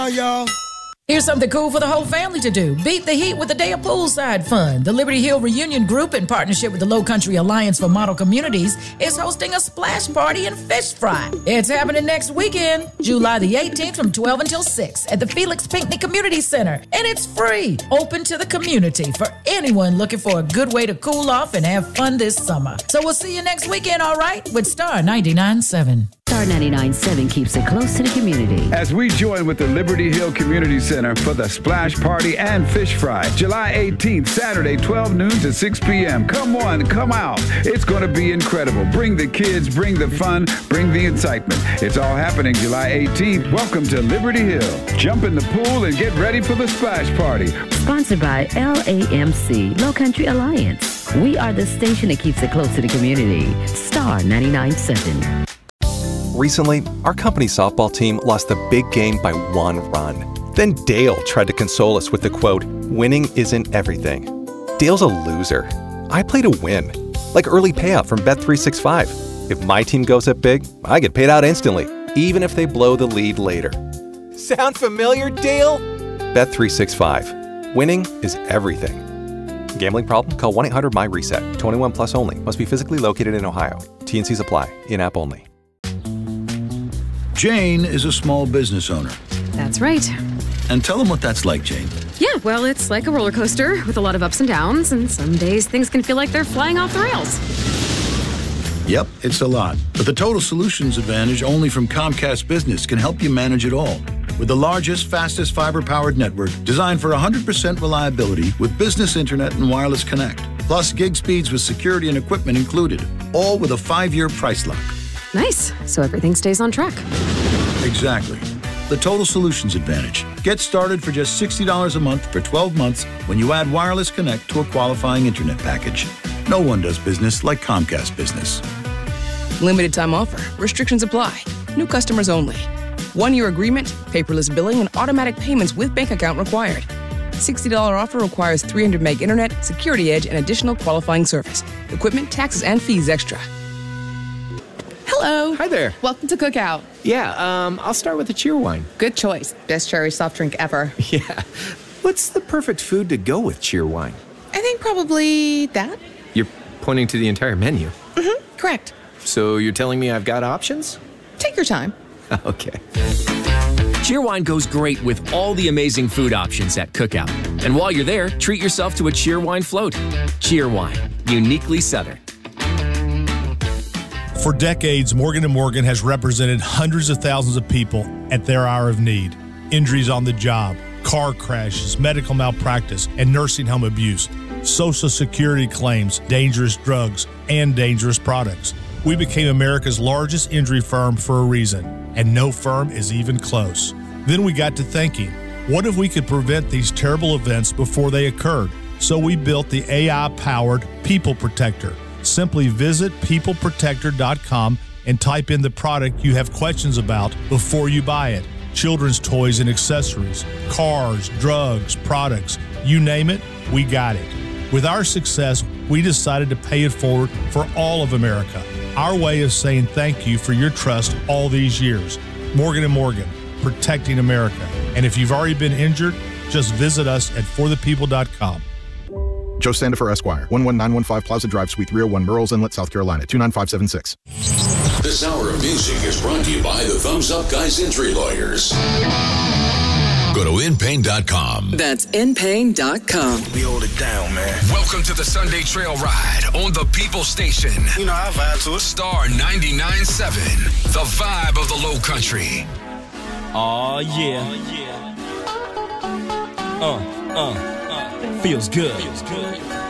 y'all. Here's something cool for the whole family to do. Beat the heat with a day of poolside fun. The Liberty Hill Reunion Group, in partnership with the Low Country Alliance for Model Communities, is hosting a splash party and fish fry. It's happening next weekend, July the 18th from 12 until 6 at the Felix Pinckney Community Center. And it's free, open to the community for anyone looking for a good way to cool off and have fun this summer. So we'll see you next weekend, all right, with Star 99.7. Star 99.7 keeps it close to the community. As we join with the Liberty Hill Community Center for the Splash Party and Fish Fry, July 18th, Saturday, 12 noon to 6 p.m. Come on, come out. It's going to be incredible. Bring the kids, bring the fun, bring the excitement. It's all happening July 18th. Welcome to Liberty Hill. Jump in the pool and get ready for the Splash Party. Sponsored by LAMC, Low Country Alliance. We are the station that keeps it close to the community. Star 99.7. Recently, our company's softball team lost the big game by 1 run. Then Dale tried to console us with the quote, "Winning isn't everything." Dale's a loser. I play to win, like early payout from Bet365. If my team goes up big, I get paid out instantly, even if they blow the lead later. Sound familiar, Dale? Bet365. Winning is everything. Gambling problem? Call 1-800-MY-RESET. 21 plus only. Must be physically located in Ohio. T&Cs apply. In-app only. Jane is a small business owner. That's right. And tell them what that's like, Jane. Yeah, well, it's like a roller coaster with a lot of ups and downs, and some days things can feel like they're flying off the rails. Yep, it's a lot. But the Total Solutions Advantage only from Comcast Business can help you manage it all. With the largest, fastest fiber-powered network designed for 100% reliability with business internet and wireless connect. Plus gig speeds with security and equipment included. All with a 5-year price lock. Nice. So everything stays on track. Exactly. The Total Solutions Advantage. Get started for just $60 a month for 12 months when you add Wireless Connect to a qualifying internet package. No one does business like Comcast Business. Limited time offer. Restrictions apply. New customers only. 1-year agreement, paperless billing, and automatic payments with bank account required. $60 offer requires 300 meg internet, security edge, and additional qualifying service. Equipment, taxes, and fees extra. Hello. Hi there. Welcome to Cookout. Yeah, I'll start with a Cheerwine. Good choice. Best cherry soft drink ever. Yeah. What's the perfect food to go with Cheerwine? I think probably that. You're pointing to the entire menu. Mm-hmm. Correct. So you're telling me I've got options? Take your time. Okay. Cheerwine goes great with all the amazing food options at Cookout. And while you're there, treat yourself to a Cheerwine float. Cheerwine, uniquely Southern. For decades, Morgan & Morgan has represented hundreds of thousands of people at their hour of need. Injuries on the job, car crashes, medical malpractice, and nursing home abuse, Social Security claims, dangerous drugs, and dangerous products. We became America's largest injury firm for a reason, and no firm is even close. Then we got to thinking, what if we could prevent these terrible events before they occurred? So we built the AI-powered People Protector. Simply visit peopleprotector.com and type in the product you have questions about before you buy it. Children's toys and accessories, cars, drugs, products, you name it, we got it. With our success, we decided to pay it forward for all of America. Our way of saying thank you for your trust all these years. Morgan & Morgan, protecting America. And if you've already been injured, just visit us at forthepeople.com. Joe Sandifer, Esquire, 11915 Plaza Drive, Suite 301, Murrells Inlet, South Carolina, 29576. This hour of music is brought to you by the Thumbs Up Guys Injury Lawyers. Go to InPain.com. That's InPain.com. We hold it down, man. Welcome to the Sunday Trail Ride on the People Station. You know, I vibe to it. Star 99.7, the vibe of the Low Country. Aw, yeah. Feels good.